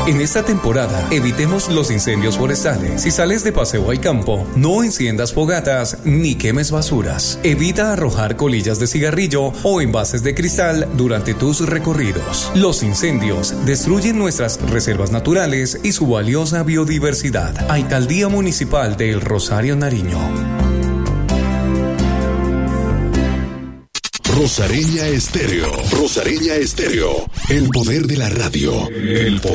En esta temporada, evitemos los incendios forestales. Si sales de paseo al campo, no enciendas fogatas ni quemes basuras. Evita arrojar colillas de cigarrillo o envases de cristal durante tus recorridos. Los incendios destruyen nuestras reservas naturales y su valiosa biodiversidad. Alcaldía Municipal de El Rosario, Nariño. Rosareña Estéreo. Rosareña Estéreo. El poder de la radio. El poder